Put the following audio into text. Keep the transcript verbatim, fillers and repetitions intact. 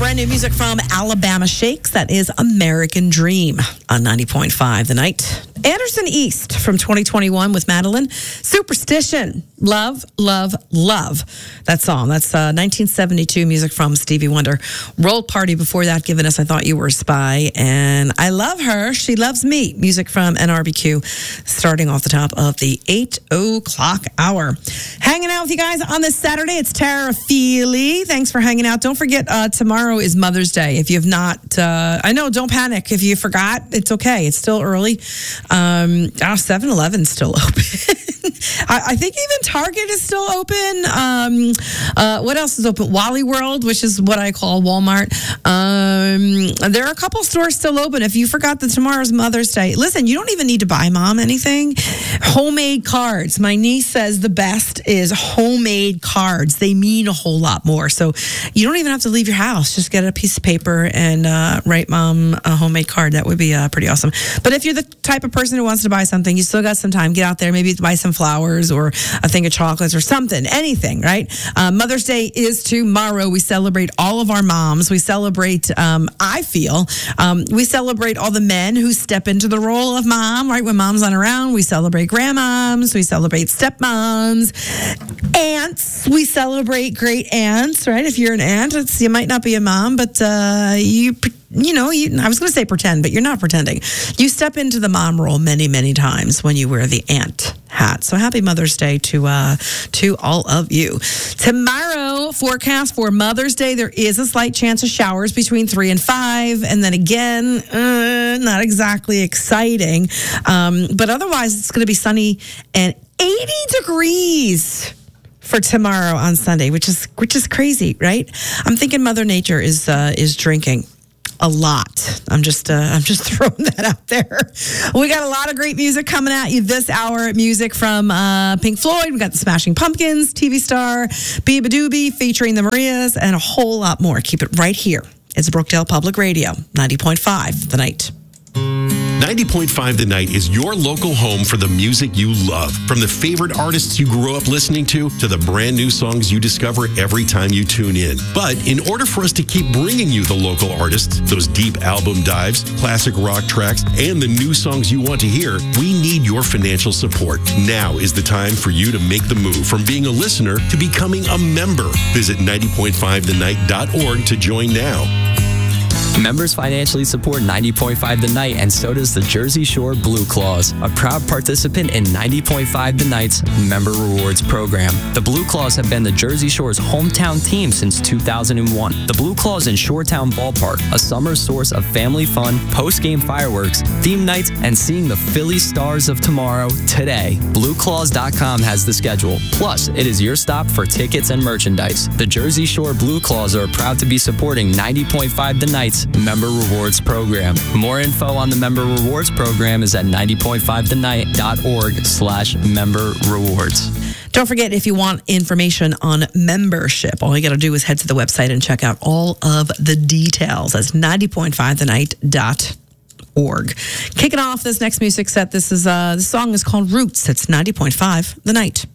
Brand new music from Alabama Shakes. That is American Dream on ninety point five The Night. Anderson East from twenty twenty-one with Madeline. Superstition. Love, love, love. That song. That's uh, nineteen seventy-two music from Stevie Wonder. Roll Party before that, giving us I Thought You Were a Spy. And I Love Her, She Loves Me. Music from N R B Q. Starting off the top of the eight o'clock hour. Hanging out with you guys on this Saturday. It's Tara Feely. Thanks for hanging out. Don't forget, uh, tomorrow is Mother's Day. If you have not, uh, I know, don't panic. If you forgot, it's okay. It's still early. Um, oh, seven eleven's still open. I, I think even Target is still open. Um, uh, what else is open? Wally World, which is what I call Walmart. Um, there are a couple stores still open. If you forgot that tomorrow's Mother's Day, listen, you don't even need to buy mom anything. Homemade cards. My niece says the best is homemade cards. They mean a whole lot more. So you don't even have to leave your house. Just get a piece of paper and uh, write mom a homemade card. That would be uh, pretty awesome. But if you're the type of person who wants to buy something, you still got some time. Get out there, maybe buy some flowers or a thing of chocolates or something, anything, right? Uh, Mother's Day is tomorrow. We celebrate all of our moms. We celebrate, um, I feel, um, we celebrate all the men who step into the role of mom, right? When mom's not around, we celebrate grandmoms, we celebrate stepmoms, aunts, we celebrate great aunts, right? If you're an aunt, it's, you might not be a mom, but uh, you You know, you, I was going to say pretend, but you're not pretending. You step into the mom role many, many times when you wear the aunt hat. So happy Mother's Day to uh, to all of you. Tomorrow, forecast for Mother's Day, there is a slight chance of showers between three and five. And then again, uh, not exactly exciting. Um, but otherwise, it's going to be sunny and eighty degrees for tomorrow on Sunday, which is which is crazy, right? I'm thinking Mother Nature is uh, is drinking a lot. I'm just uh, I'm just throwing that out there. We got a lot of great music coming at you this hour. Music from uh, Pink Floyd. We got the Smashing Pumpkins, T V star, Biba Doobie featuring the Marias, and a whole lot more. Keep it right here. It's Brookdale Public Radio, ninety point five The Night. ninety point five The Night is your local home for the music you love. From the favorite artists you grew up listening to, to the brand new songs you discover every time you tune in. But in order for us to keep bringing you the local artists, those deep album dives, classic rock tracks, and the new songs you want to hear, we need your financial support. Now is the time for you to make the move from being a listener to becoming a member. Visit ninety point five the night dot org to join now. Members financially support ninety point five The Night, and so does the Jersey Shore Blue Claws, a proud participant in ninety point five The Night's Member Rewards program. The Blue Claws have been the Jersey Shore's hometown team since two thousand one. The Blue Claws in Shoretown Ballpark, a summer source of family fun, post-game fireworks, theme nights, and seeing the Philly Stars of tomorrow today. Blue Claws dot com has the schedule. Plus, it is your stop for tickets and merchandise. The Jersey Shore Blue Claws are proud to be supporting ninety point five The Night's Member Rewards program. More info on the Member Rewards program is at ninety point five the night dot org slash member rewards. Don't forget, if you want information on membership, all you got to do is head to the website and check out all of the details. That's ninety point five the night dot org. Kicking off this next music set, this is uh, the song is called Roots. It's ninety point five The Night.